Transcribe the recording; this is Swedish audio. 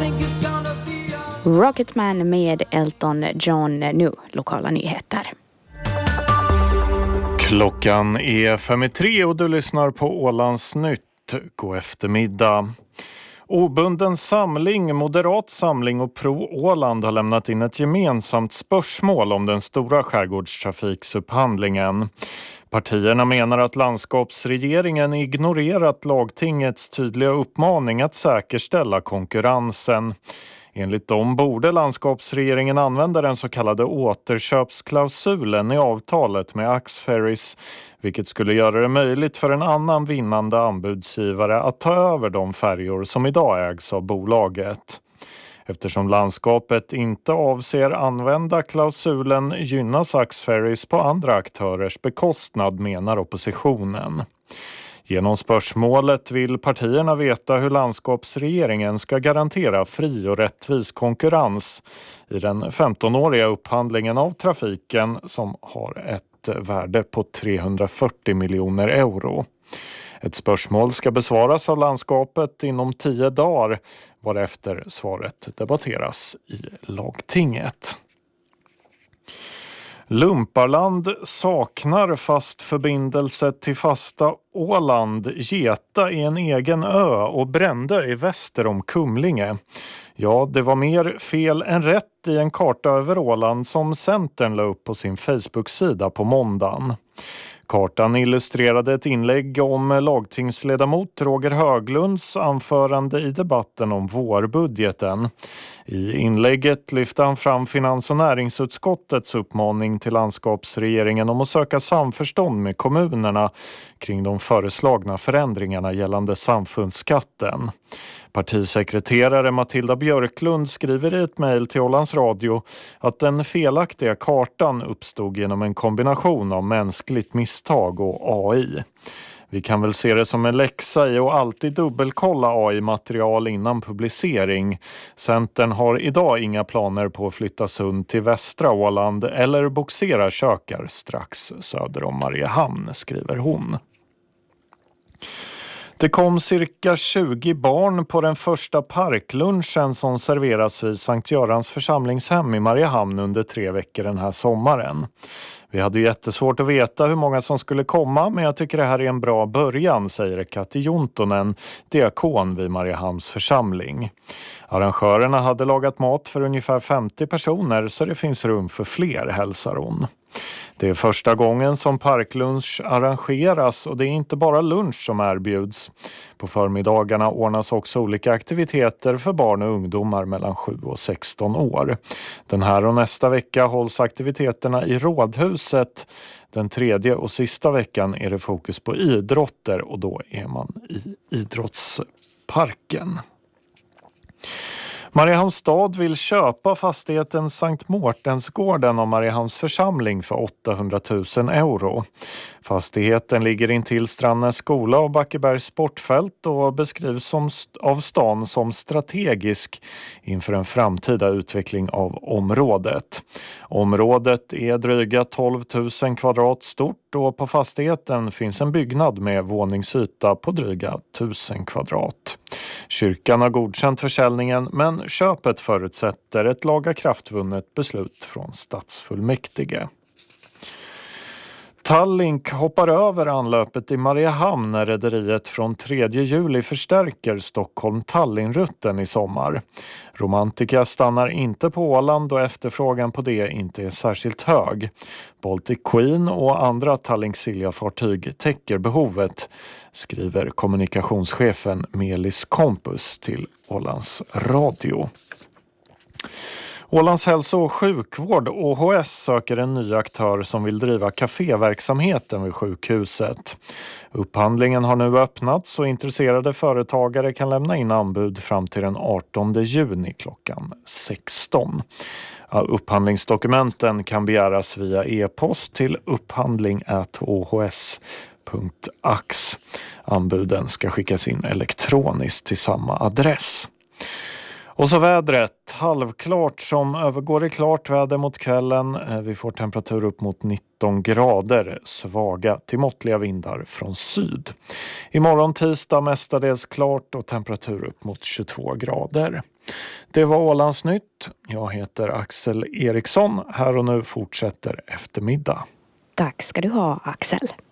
Rocketman med Elton John, nu lokala nyheter. Klockan är 5:03 och du lyssnar på Ålands Nytt. God eftermiddag. Obunden samling, Moderat samling och Pro Åland har lämnat in ett gemensamt spörsmål om den stora skärgårdstrafiksupphandlingen. Partierna menar att landskapsregeringen ignorerat lagtingets tydliga uppmaning att säkerställa konkurrensen. Enligt dem borde landskapsregeringen använda den så kallade återköpsklausulen i avtalet med Axferries, vilket skulle göra det möjligt för en annan vinnande anbudsgivare att ta över de färjor som idag ägs av bolaget. Eftersom landskapet inte avser använda klausulen gynnas Axferries på andra aktörers bekostnad, menar oppositionen. Genom spörsmålet vill partierna veta hur landskapsregeringen ska garantera fri och rättvis konkurrens i den 15-åriga upphandlingen av trafiken som har ett värde på 340 miljoner euro. Ett spörsmål ska besvaras av landskapet inom 10 dagar, varefter svaret debatteras i lagtinget. Lumparland saknar fast förbindelse till fasta Åland. Geta är en egen ö och Brände är väster om Kumlinge. Ja, det var mer fel än rätt i en karta över Åland som Centern la upp på sin Facebook-sida på måndagen. Kartan illustrerade ett inlägg om lagtingsledamot Roger Höglunds anförande i debatten om vårbudgeten. I inlägget lyfte han fram finans- och näringsutskottets uppmaning till landskapsregeringen om att söka samförstånd med kommunerna kring de föreslagna förändringarna gällande samfundsskatten. Partisekreterare Matilda Björklund skriver i ett mejl till Ålands Radio att den felaktiga kartan uppstod genom en kombination av mänskligt misstag och AI. Vi kan väl se det som en läxa i att alltid dubbelkolla AI-material innan publicering. Centern har idag inga planer på att flytta Sund till västra Åland eller boxera kökar strax söder om Mariehamn, skriver hon. Det kom cirka 20 barn på den första parklunchen som serveras vid Sankt Görans församlingshem i Mariehamn under 3 veckor den här sommaren. Vi hade jättesvårt att veta hur många som skulle komma, men jag tycker det här är en bra början, säger Kati Jontonen, diakon vid Mariehamns församling. Arrangörerna hade lagat mat för ungefär 50 personer så det finns rum för fler, hälsar hon. Det är första gången som parklunch arrangeras och det är inte bara lunch som erbjuds. På förmiddagarna ordnas också olika aktiviteter för barn och ungdomar mellan 7 och 16 år. Den här och nästa vecka hålls aktiviteterna i Rådhuset. Den 3:e och sista veckan är det fokus på idrotter och då är man i idrottsparken. Mariehamns stad vill köpa fastigheten Sankt Mårtensgården av Mariehamns församling för 800 000 euro. Fastigheten ligger intill Strandnäs skola och Backebergs sportfält och beskrivs av stan som strategisk inför en framtida utveckling av området. Området är dryga 12 000 kvadrat stort och på fastigheten finns en byggnad med våningsyta på dryga 1000 kvadrat. Kyrkan har godkänt försäljningen men köpet förutsätter ett lagakraftvunnet beslut från stadsfullmäktige. Tallink hoppar över anlöpet i Mariehamn när rederiet från 3 juli förstärker Stockholm-Tallinn-rutten i sommar. Romantica stannar inte på Åland och efterfrågan på det inte är särskilt hög. Baltic Queen och andra Tallink-Silja-fartyg täcker behovet, skriver kommunikationschefen Melis Kompus till Ålands Radio. Ålands hälso- och sjukvård, ÅHS, söker en ny aktör som vill driva kaféverksamheten vid sjukhuset. Upphandlingen har nu öppnats och intresserade företagare kan lämna in anbud fram till den 18 juni klockan 16. Upphandlingsdokumenten kan begäras via e-post till upphandling@ohs.ax. Anbuden ska skickas in elektroniskt till samma adress. Och så vädret, halvklart som övergår i klart väder mot kvällen. Vi får temperatur upp mot 19 grader, svaga till måttliga vindar från syd. Imorgon tisdag mestadels klart och temperatur upp mot 22 grader. Det var Ålandsnytt. Jag heter Axel Eriksson. Här och nu fortsätter eftermiddag. Tack ska du ha, Axel.